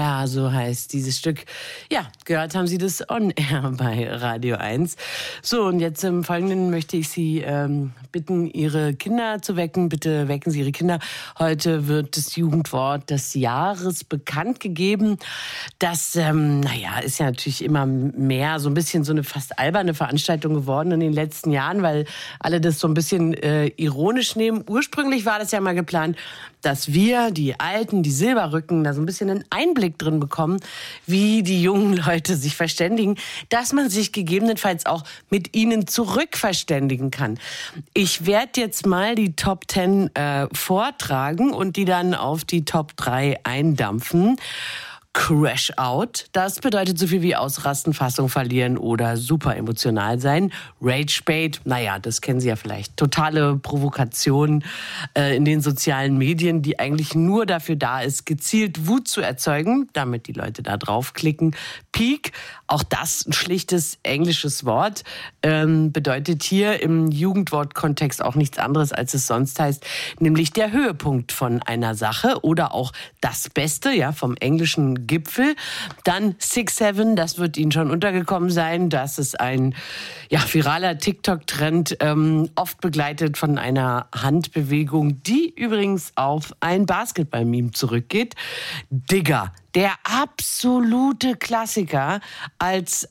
Air, so heißt dieses Stück. Ja, gehört haben Sie das On Air bei Radio 1. So, und jetzt im Folgenden möchte ich Sie bitten, Ihre Kinder zu wecken. Bitte wecken Sie Ihre Kinder. Heute wird das Jugendwort des Jahres bekannt gegeben. Das, ist ja natürlich immer mehr so ein bisschen so eine fast alberne Veranstaltung geworden in den letzten Jahren, weil alle das so ein bisschen ironisch nehmen. Ursprünglich war das ja mal geplant, dass wir, die Alten, die Silberrücken, da so ein bisschen einen Einblick drin bekommen, wie die jungen Leute sich verständigen, dass man sich gegebenenfalls auch mit ihnen zurückverständigen kann. Ich werde jetzt mal die Top 10 vortragen und die dann auf die Top 3 eindampfen. Crash Out, das bedeutet so viel wie ausrasten, Fassung verlieren oder super emotional sein. Rage Bait, das kennen Sie ja vielleicht. Totale Provokation in den sozialen Medien, die eigentlich nur dafür da ist, gezielt Wut zu erzeugen, damit die Leute da draufklicken. Peak, auch das ein schlichtes englisches Wort, bedeutet hier im Jugendwortkontext auch nichts anderes, als es sonst heißt, nämlich der Höhepunkt von einer Sache oder auch das Beste, ja, vom englischen Gipfel. Dann 6-7, das wird Ihnen schon untergekommen sein. Das ist ein viraler TikTok-Trend, oft begleitet von einer Handbewegung, die übrigens auf ein Basketball-Meme zurückgeht. Digger, der absolute Klassiker als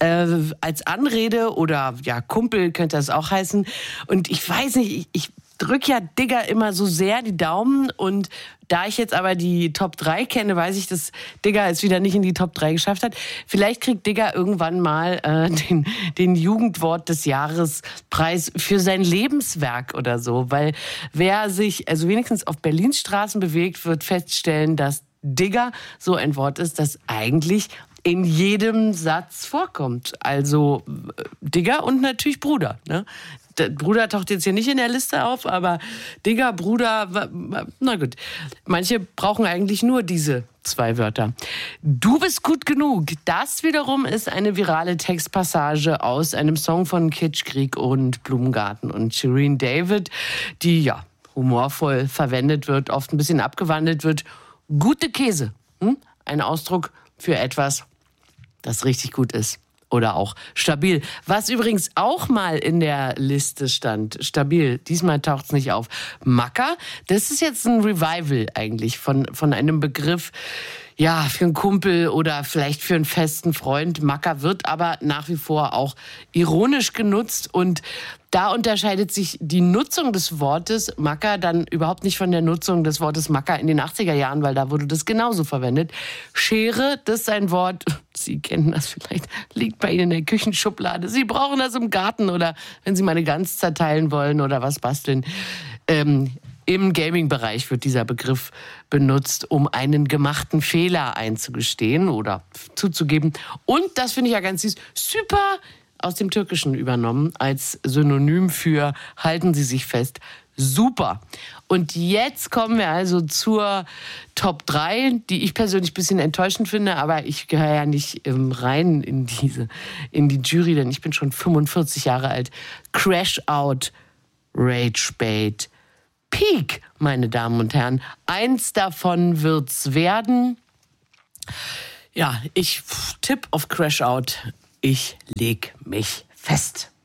Anrede oder Kumpel könnte das auch heißen. Und ich weiß nicht, ich drücke ja Digger immer so sehr die Daumen, und da ich jetzt aber die Top 3 kenne, weiß ich, dass Digger es wieder nicht in die Top 3 geschafft hat. Vielleicht kriegt Digger irgendwann mal den Jugendwort des Jahres Preis für sein Lebenswerk oder so. Weil wer sich wenigstens auf Berlins Straßen bewegt, wird feststellen, dass Digger so ein Wort ist, das eigentlich in jedem Satz vorkommt. Also Digger und natürlich Bruder. Ne? Der Bruder taucht jetzt hier nicht in der Liste auf, aber Digger, Bruder, na gut. Manche brauchen eigentlich nur diese 2 Wörter. Du bist gut genug. Das wiederum ist eine virale Textpassage aus einem Song von Kitschkrieg und Blumengarten und Shireen David, die humorvoll verwendet wird, oft ein bisschen abgewandelt wird. Gute Käse. Ein Ausdruck für etwas, das richtig gut ist. Oder auch stabil. Was übrigens auch mal in der Liste stand. Stabil. Diesmal taucht es nicht auf. Macker. Das ist jetzt ein Revival eigentlich von einem Begriff, für einen Kumpel oder vielleicht für einen festen Freund. Macker wird aber nach wie vor auch ironisch genutzt, und da unterscheidet sich die Nutzung des Wortes Macker dann überhaupt nicht von der Nutzung des Wortes Macker in den 80er Jahren, weil da wurde das genauso verwendet. Schere, das ist ein Wort, Sie kennen das vielleicht, liegt bei Ihnen in der Küchenschublade. Sie brauchen das im Garten oder wenn Sie mal eine Gans zerteilen wollen oder was basteln. Im Gaming-Bereich wird dieser Begriff benutzt, um einen gemachten Fehler einzugestehen oder zuzugeben. Und, das finde ich ja ganz süß, super, aus dem Türkischen übernommen, als Synonym für halten Sie sich fest, super. Und jetzt kommen wir also zur Top 3, die ich persönlich ein bisschen enttäuschend finde, aber ich gehöre ja nicht rein in die Jury, denn ich bin schon 45 Jahre alt. Crash Out, Rage Bait, Peak, meine Damen und Herren. Eins davon wird's werden. Ja, ich tippe auf Crash Out. Ich leg mich fest.